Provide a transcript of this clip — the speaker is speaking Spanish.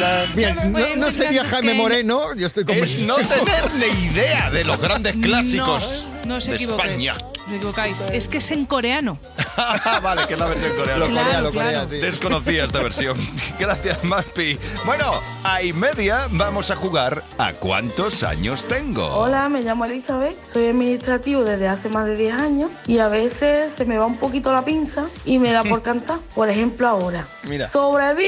Bien, no sería Jaime Moreno, yo estoy Es convencido. no tener ni idea de los grandes clásicos No os de equivoquéis. España. No os equivocáis. Es que es en coreano. Vale, que es la versión coreana. Claro, Corea, claro. sí. Desconocía esta versión. Gracias, Maspi. Bueno, a y media vamos a jugar a ¿cuántos años tengo? Hola, me llamo Elizabeth, soy administrativo desde hace más de 10 años y a veces se me va un poquito la pinza y me da por cantar. Por ejemplo, ahora. Mira. Sobrevive.